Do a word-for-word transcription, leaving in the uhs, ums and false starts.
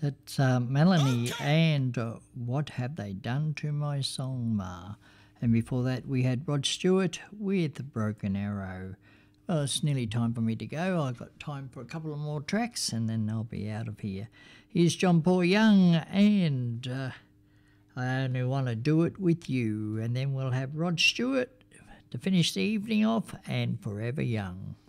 That's uh, Melanie and uh, What Have They Done to My Song, Ma? And before that, we had Rod Stewart with Broken Arrow. Well, it's nearly time for me to go. I've got time for a couple of more tracks and then I'll be out of here. Here's John Paul Young and uh, I Only Want to Do It With You. And then we'll have Rod Stewart to finish the evening off and Forever Young.